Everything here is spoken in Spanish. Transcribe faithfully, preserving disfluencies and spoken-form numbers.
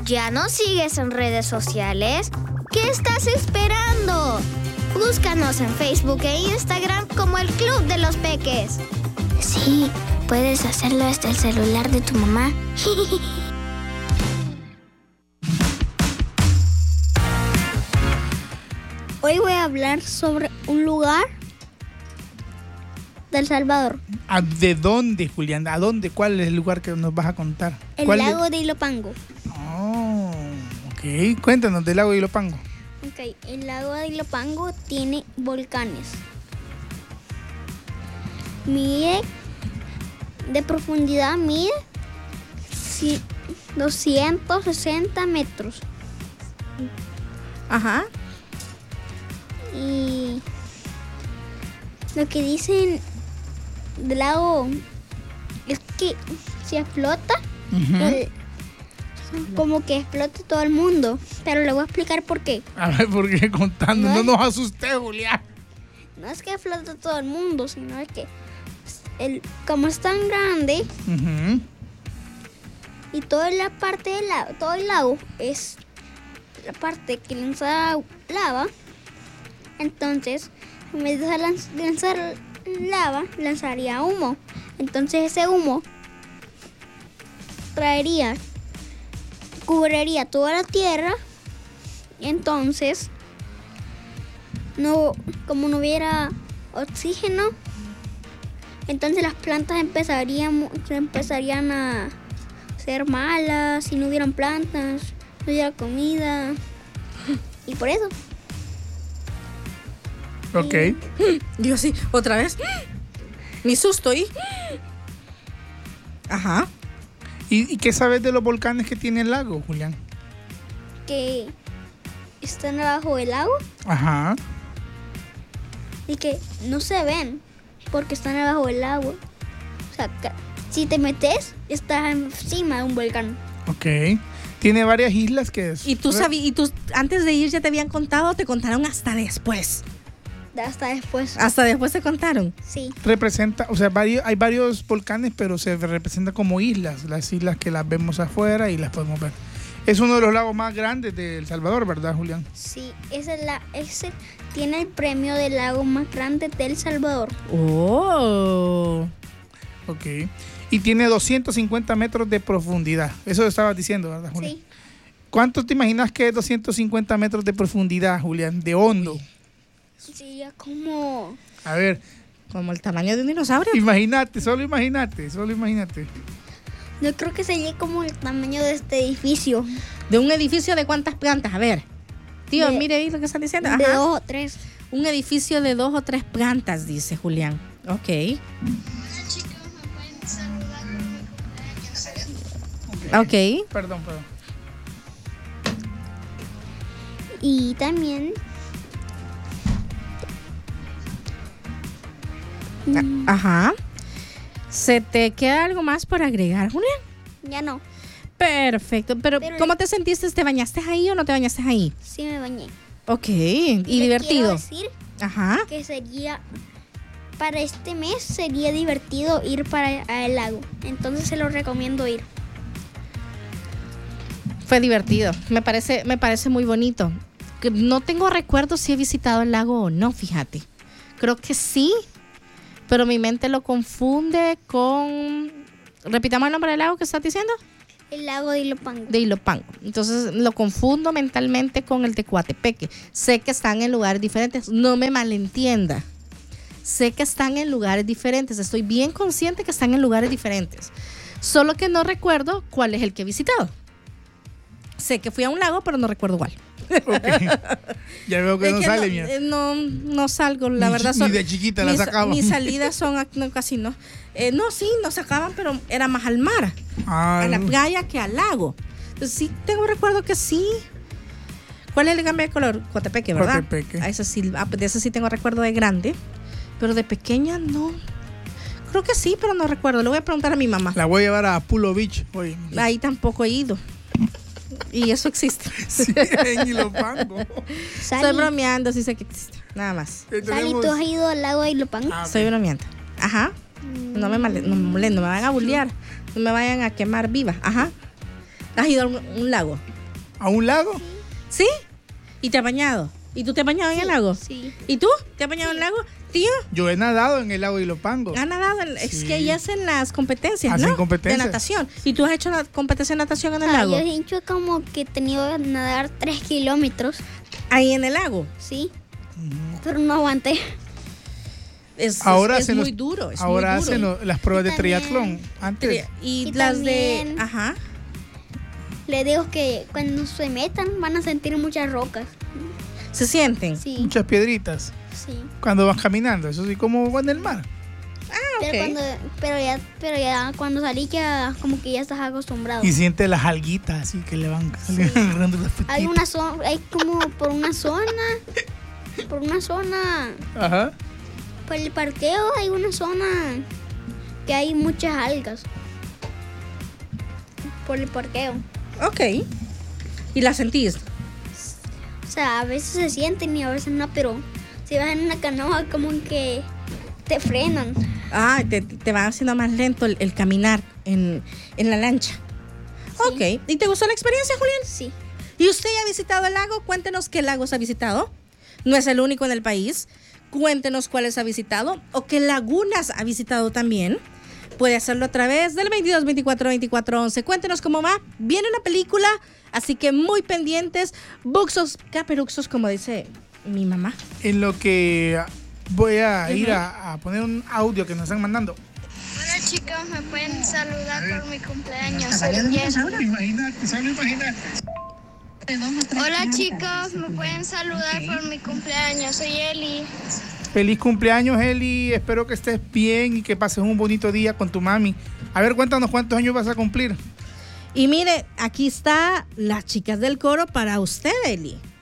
¿Ya nos sigues en redes sociales? ¿Qué estás esperando? Búscanos en Facebook e Instagram como el Club de los Peques. Sí, puedes hacerlo hasta el celular de tu mamá. Hoy voy a hablar sobre un lugar de El Salvador. ¿De dónde, Julián? ¿A dónde? ¿Cuál es el lugar que nos vas a contar? El ¿Cuál lago de... de Ilopango. Oh, ok. Cuéntanos del lago de Ilopango. Ok, el lago de Ilopango tiene volcanes. Mide, de profundidad mide doscientos sesenta metros. Ajá. Y lo que dicen del lago es que si explota, Uh-huh. el, como que explota todo el mundo. Pero le voy a explicar por qué. A ver, ¿por qué contando? No, No es- nos asusté, Julián. No es que explota todo el mundo, sino es que el, como es tan grande Uh-huh. y toda la parte del lago, todo el lago es la parte que lanza lava, entonces en vez de lanz- lanzar lava, lanzaría humo. Entonces ese humo traería, cubriría toda la tierra y entonces no, como no hubiera oxígeno, entonces las plantas empezarían, empezarían a ser malas, si no hubieran plantas, no hubiera comida. Y por eso. Ok. Digo sí, otra vez. Mi susto y. Ajá. ¿Y, ¿Y qué sabes de los volcanes que tiene el lago, Julián? Que están abajo del lago Ajá. y que no se ven porque están abajo del agua. O sea, que si te metes, estás encima de un volcán. Ok. Tiene varias islas que es. ¿Y tú sabías, y tú antes de ir ya te habían contado o te contaron hasta después? Hasta después. Hasta después te contaron. Sí. Representa, o sea, varios, hay varios volcanes, pero se representa como islas. Las islas que las vemos afuera y las podemos ver. Es uno de los lagos más grandes de El Salvador, ¿verdad, Julián? Sí, ese, es la, ese tiene el premio del lago más grande de El Salvador. Oh. Ok. Y tiene doscientos cincuenta metros de profundidad. Eso lo estabas diciendo, ¿verdad, Julián? Sí. ¿Cuánto te imaginas que es doscientos cincuenta metros de profundidad, Julián? De hondo. Sería como... A ver, Como el tamaño de un dinosaurio. imagínate, solo imagínate, solo imagínate. Yo creo que sería como el tamaño de este edificio. ¿De un edificio de cuántas plantas? A ver. Tío, De- mire ahí lo que están diciendo. De Ajá. dos o tres. Un edificio de dos o tres plantas, dice Julián. Ok. Ok. Perdón, perdón. Y también... mm, Ajá. ¿Se te queda algo más por agregar, Julián? ya no. Perfecto. Pero, Pero ¿cómo le- te sentiste? ¿Te bañaste ahí o no te bañaste ahí? Sí me bañé. Ok. ¿Y Le divertido? quiero decir Ajá. que sería... Para este mes sería divertido ir para el lago. Entonces se lo recomiendo ir. Fue divertido. Me parece, me parece muy bonito. Que no tengo recuerdo si he visitado el lago o no, fíjate. Creo que sí, pero mi mente lo confunde con... Repitamos el nombre del lago que estás diciendo. El lago de Ilopango. De Ilopango. Entonces lo confundo mentalmente con el de Coatepeque. Sé que están en lugares diferentes. No me malentienda. Sé que están en lugares diferentes. Estoy bien consciente que están en lugares diferentes. Solo que no recuerdo cuál es el que he visitado. Sé que fui a un lago, pero no recuerdo cuál. Ok. Ya veo que Es no que sale, no, mira. eh, no, no salgo, la Ni verdad. chi- Son, ni de chiquita la mis, sacaban. Mis salidas son, ac- no, casi no. Eh, no, sí, nos sacaban, pero era más al mar, Ah, a la playa que al lago. Entonces sí tengo recuerdo que sí. ¿Cuál es el cambio de color? Coatepeque, ¿verdad? Coatepeque. A ese sí, ah, de ese sí tengo recuerdo de grande, pero de pequeña no. Creo que sí, pero no recuerdo. Le voy a preguntar a mi mamá. La voy a llevar a Pulo Beach hoy. Ahí tampoco he ido. Y eso existe. Sí, en Ilopango. Estoy Sally, bromeando, sí sé que existe. Nada más. Eh, Sally, tenemos- ¿tú has ido al lago de Ilopango? Ah, Estoy bromeando. Ajá. No me male- no me molesten, no me vayan a bullear. No me vayan a quemar viva. Ajá. ¿Has ido a un, un lago? ¿A un lago? ¿Sí? ¿Y te has bañado? ¿Y tú te has bañado en el lago? Sí. ¿Y tú? ¿Te has bañado en el lago? Tío, Yo he nadado en el lago de Ilopango. ¿has nadado? En- Es Sí. que ahí hacen las competencias, Hacen ¿no? competencias. De natación. ¿Y tú has hecho la competencia de natación en el Ah, lago? yo he hecho como que he tenido que nadar tres kilómetros, Ahí en el lago. sí, pero no aguanté. Es, Ahora es, es hacen muy los- duro, es Ahora muy duro. hacen lo- las pruebas Y de también- triatlón. Antes. Y, Y las de... también- Ajá. Les digo que cuando se metan van a sentir muchas rocas. ¿Se sienten? Sí, Muchas piedritas. sí. Cuando vas caminando. Eso sí, como van en el mar. Ah, Pero, ok. cuando, pero, ya, pero ya cuando salí ya como que ya estás acostumbrado. Y siente las alguitas así que le van agarrando las Hay petitas. una zona, hay como por una zona, por una zona, Ajá. por el parqueo hay una zona que hay muchas algas. Por el parqueo. Ok. ¿Y la sentís? O sea, a veces se sienten y a veces no, pero si vas en una canoa como que te frenan. Ah, te, te va haciendo más lento el, el caminar en, en la lancha. Ok. ¿Y te gustó la experiencia, Julián? Sí. ¿Y usted ya ha visitado el lago? Cuéntenos qué lagos ha visitado. No es el único en el país. Cuéntenos cuáles ha visitado o qué lagunas ha visitado también. Puede hacerlo a través del veintidós veinticuatro veinticuatro once. Cuéntenos cómo va. Viene una película, así que muy pendientes. Buxos, caperuxos, como dice mi mamá. En lo que voy a ir a, a poner un audio que nos están mandando. Hola chicos, me pueden saludar por mi cumpleaños. Soy Jess. Hola chicos, me pueden saludar por mi cumpleaños. Soy Eli. Feliz cumpleaños, Eli. Espero que estés bien y que pases un bonito día con tu mami. A ver, cuéntanos cuántos años vas a cumplir. Y mire, aquí está las chicas del coro para usted, Eli.